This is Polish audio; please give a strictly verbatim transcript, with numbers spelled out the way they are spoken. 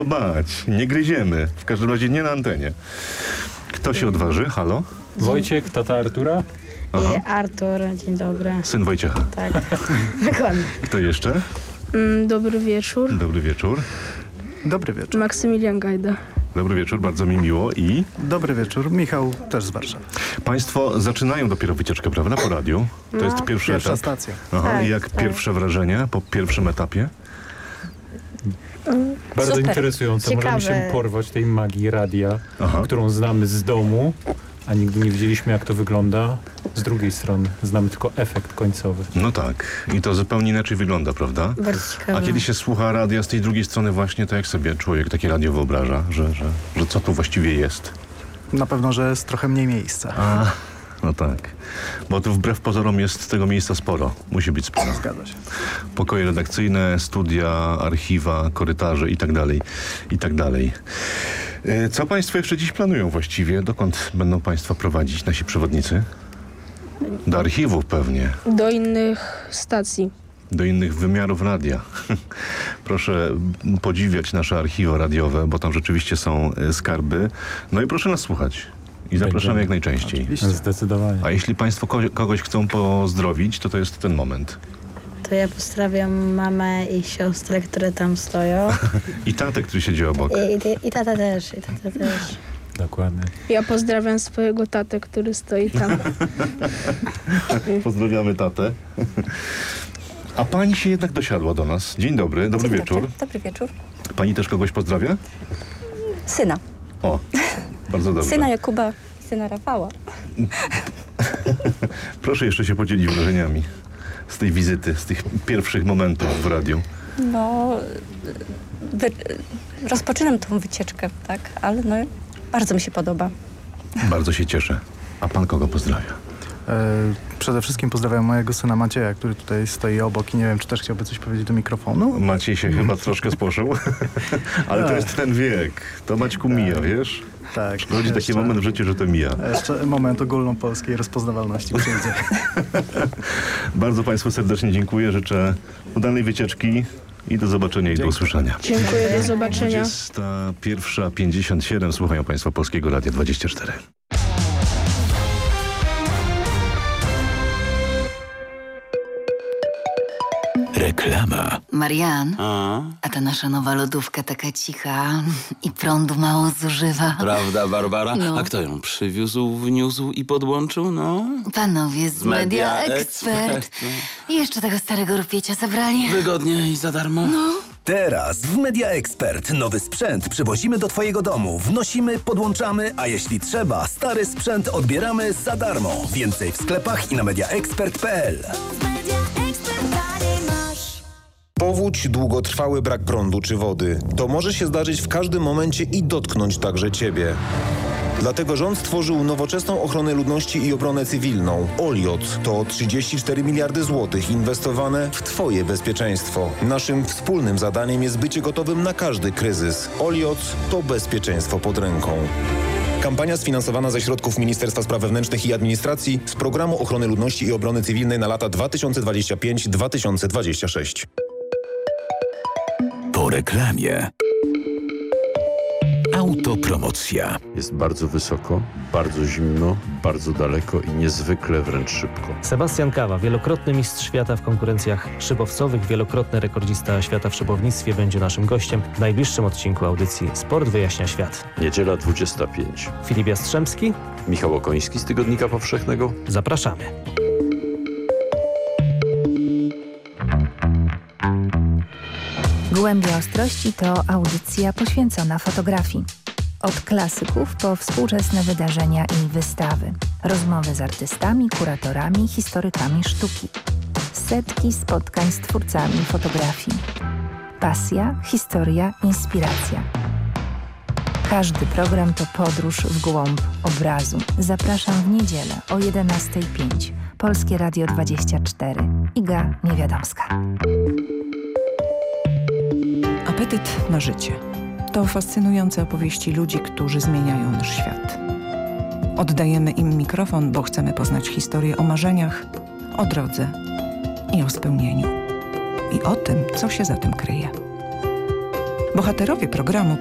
Bać, nie gryziemy. W każdym razie nie na antenie. Kto się odważy? Halo? Wojciech, tata Artura? Aha. I Artur, dzień dobry. Syn Wojciecha. Tak, dokładnie. Kto jeszcze? Mm, dobry wieczór. Dobry wieczór. Dobry wieczór. Maksymilian Gajda. Dobry wieczór, bardzo mi miło i... Dobry wieczór. Michał też z Warszawy. Państwo zaczynają dopiero wycieczkę, prawda, po radiu? To No. jest pierwszy Pierwsza etap. stacja. Aha, Tak, i jak tak. pierwsze wrażenia po pierwszym etapie? Bardzo Super. interesujące. Ciekawe. Możemy się porwać tej magii radia, Aha. którą znamy z domu, a nigdy nie wiedzieliśmy, jak to wygląda z drugiej strony. Znamy tylko efekt końcowy. No tak. I to zupełnie inaczej wygląda, prawda? Bardzo ciekawe. A kiedy się słucha radia z tej drugiej strony właśnie, to jak sobie człowiek takie radio wyobraża, że, że, że co tu właściwie jest? Na pewno, że jest trochę mniej miejsca. A, no tak. Bo tu wbrew pozorom jest tego miejsca sporo. Musi być sporo. Zgadza się. Pokoje redakcyjne, studia, archiwa, korytarze i tak dalej, i tak dalej. E, Co Państwo jeszcze dziś planują właściwie? Dokąd będą Państwa prowadzić nasi przewodnicy? Do archiwów pewnie, Do innych stacji. do innych wymiarów radia. Proszę podziwiać nasze archiwa radiowe, bo tam rzeczywiście są e, skarby. No i proszę nas słuchać. I zapraszamy Będziemy. jak najczęściej. Oczywiście. Zdecydowanie. A jeśli Państwo ko- kogoś chcą pozdrowić, to to jest ten moment. To ja pozdrawiam mamę i siostrę, które tam stoją. I tatę, który siedzi obok. I, i, i tata też, i tata też. Dokładnie. Ja pozdrawiam swojego tatę, który stoi tam. Pozdrawiamy tatę. A pani się jednak dosiadła do nas. Dzień dobry, dobry Dzień wieczór. Dobry, dobry wieczór. Pani też kogoś pozdrawia? Syna. O, bardzo dobrze. Syna Jakuba i syna Rafała. Proszę jeszcze się podzielić wrażeniami z tej wizyty, z tych pierwszych momentów w radiu. No, wy, rozpoczynam tą wycieczkę, tak, ale no, bardzo mi się podoba. Bardzo się cieszę. A pan kogo pozdrawia? E, przede wszystkim pozdrawiam mojego syna Macieja, który tutaj stoi obok i nie wiem, czy też chciałby coś powiedzieć do mikrofonu. Maciej się chyba troszkę spłoszył, ale to Tak. jest ten wiek. To Maćku mija, wiesz? Tak. Przychodzi taki jeszcze- moment w życiu, że to mija. Jeszcze moment ogólnopolskiej rozpoznawalności przyjdzie. Bardzo Państwu serdecznie dziękuję. Życzę udanej wycieczki i do zobaczenia i do Dziękuję. usłyszenia. Dziękuję, do zobaczenia. dwudziesta pierwsza pięćdziesiąt siedem. Słuchają Państwo Polskiego Radia dwadzieścia cztery. Reklama. Marian, A? a ta nasza nowa lodówka taka cicha i prądu mało zużywa. Prawda, Barbara? No. A kto ją przywiózł, wniósł i podłączył? No. Panowie z Media Media Expert. Expert, I jeszcze tego starego rupiecia zabrali. Wygodnie i za darmo. No. Teraz w Media Expert nowy sprzęt przywozimy do Twojego domu, wnosimy, podłączamy, a jeśli trzeba, stary sprzęt odbieramy za darmo. Więcej w sklepach i na mediaexpert kropka p l. Powódź, długotrwały brak prądu czy wody. To może się zdarzyć w każdym momencie i dotknąć także Ciebie. Dlatego rząd stworzył nowoczesną ochronę ludności i obronę cywilną. Oliot to trzydzieści cztery miliardy złotych inwestowane w Twoje bezpieczeństwo. Naszym wspólnym zadaniem jest bycie gotowym na każdy kryzys. Oliot to bezpieczeństwo pod ręką. Kampania sfinansowana ze środków Ministerstwa Spraw Wewnętrznych i Administracji z Programu Ochrony Ludności i Obrony Cywilnej na lata dwa tysiące dwudziesty piąty do dwa tysiące dwudziestego szóstego. Po reklamie. Autopromocja. Jest bardzo wysoko, bardzo zimno, bardzo daleko i niezwykle wręcz szybko. Sebastian Kawa, wielokrotny mistrz świata w konkurencjach szybowcowych, wielokrotny rekordzista świata w szybownictwie, będzie naszym gościem w najbliższym odcinku audycji Sport wyjaśnia świat. Niedziela dwudziesta piąta. Filip Jastrzębski, Michał Okoński z Tygodnika Powszechnego. zapraszamy. Głębia Ostrości to audycja poświęcona fotografii. Od klasyków po współczesne wydarzenia i wystawy. Rozmowy z artystami, kuratorami, historykami sztuki. Setki spotkań z twórcami fotografii. Pasja, historia, inspiracja. Każdy program to podróż w głąb obrazu. Zapraszam w niedzielę o jedenasta pięć. Polskie Radio dwadzieścia cztery. Iga Niewiadomska. Apetyt na życie. To fascynujące opowieści ludzi, którzy zmieniają nasz świat. Oddajemy im mikrofon, bo chcemy poznać historię o marzeniach, o drodze i o spełnieniu. I o tym, co się za tym kryje. Bohaterowie programu